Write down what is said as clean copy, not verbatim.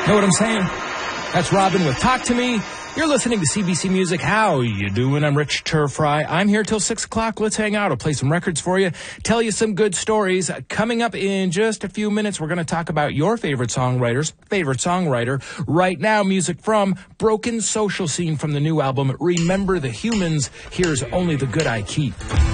Know what I'm saying? That's Robin with Talk to Me. You're listening to CBC Music. How you doing? I'm Rich Turfry. I'm here till 6 o'clock. Let's hang out. I'll play some records for you, tell you some good stories. Coming up in just a few minutes, we're going to talk about your favorite songwriter. Right now, music from Broken Social Scene from the new album, Remember the Humans. Here's Only the Good I Keep.